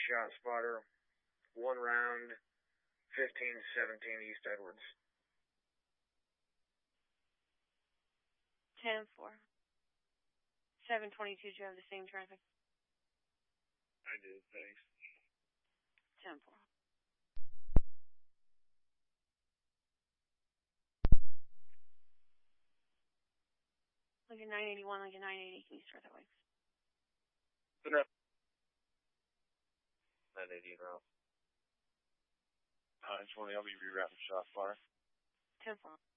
shot spotter, 1 round, 1517 East Edwards. 10-4. 722, do you have the same traffic? I did, thanks. 10-4. Lincoln 981, Lincoln 980, can you start that way? No. 980 route. 920, I'll be rerouting shot fire. 10-4.